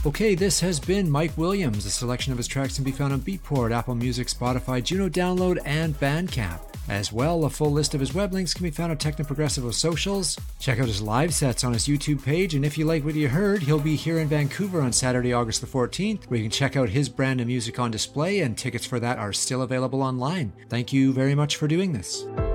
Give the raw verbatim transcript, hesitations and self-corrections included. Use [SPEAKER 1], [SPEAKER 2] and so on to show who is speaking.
[SPEAKER 1] Okay, this has been Mike Williams. A selection of his tracks can be found on Beatport, Apple Music, Spotify, Juno Download, and Bandcamp. As well, a full list of his web links can be found on Techno-Progressivo socials. Check out his live sets on his YouTube page, and if you like what you heard, he'll be here in Vancouver on Saturday, August the fourteenth, where you can check out his brand of music on display, and tickets for that are still available online. Thank you very much for doing this.